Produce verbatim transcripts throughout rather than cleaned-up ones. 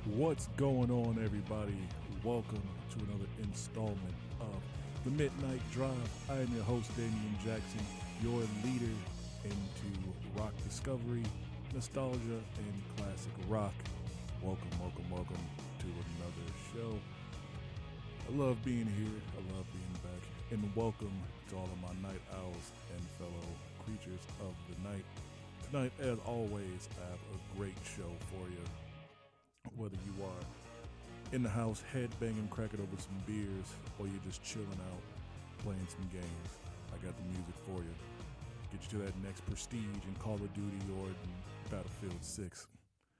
What's going on, everybody? Welcome to another installment of The Midnight Drive. I am your host, Damian Jackson, your leader into rock discovery, nostalgia, and classic rock. Welcome, welcome, welcome to another show. I love being here. I love being back. And welcome to all of my night owls and fellow creatures of the night. Tonight, as always, I have a great show for you. Whether you are in the house headbanging, cracking over some beers, or you're just chilling out, playing some games, I got the music for you. Get you to that next prestige in Call of Duty or in Battlefield six.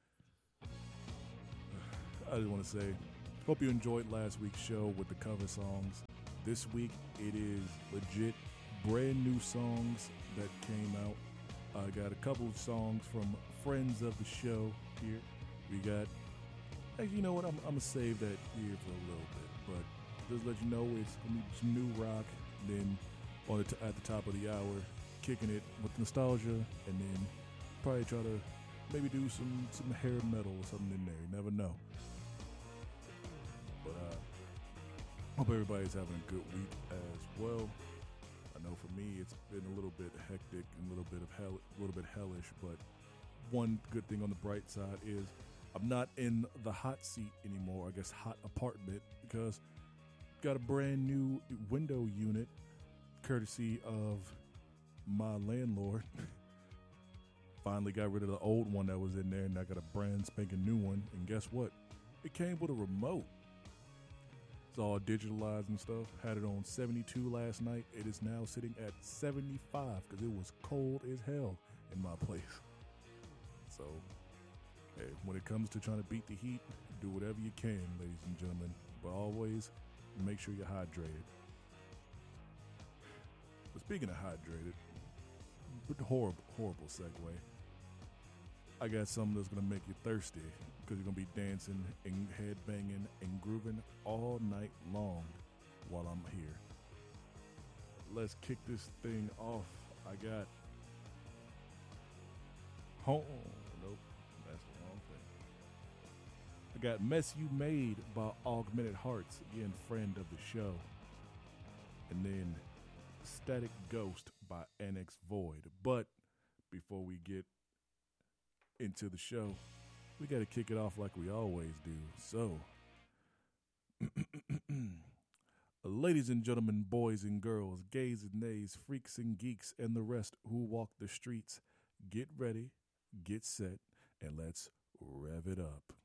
I just want to say, hope you enjoyed last week's show with the cover songs. This week, it is legit brand new songs that came out. I got a couple of songs from friends of the show here. We got Hey, you know what? I'm, I'm going to save that here for a little bit, but just let you know it's going to be some new rock. Then on the t- at the top of the hour, kicking it with nostalgia, and then probably try to maybe do some, some hair metal or something in there. You never know. But uh, hope everybody's having a good week as well. I know for me, it's been a little bit hectic and a little bit of hell, a little bit hellish. But one good thing on the bright side is I'm not in the hot seat anymore, I guess hot apartment, because got a brand new window unit courtesy of my landlord. Finally got rid of the old one that was in there, and I got a brand spanking new one. And guess what? It came with a remote. It's all digitalized and stuff. Had it on seventy-two last night. It is now sitting at seventy-five because it was cold as hell in my place. So hey, when it comes to trying to beat the heat, do whatever you can, ladies and gentlemen. But always make sure you're hydrated. But speaking of hydrated, horrible, horrible segue. I got something that's going to make you thirsty because you're going to be dancing and headbanging and grooving all night long while I'm here. Let's kick this thing off. I got... Oh, nope. That's the wrong thing. I got Mess You Made by Augmented Hearts, again, friend of the show. And then Static Ghost by Annex Void. But before we get into the show, we got to kick it off like we always do. So, ladies and gentlemen, boys and girls, gays and nays, freaks and geeks, and the rest who walk the streets, get ready, get set, and let's rev it up.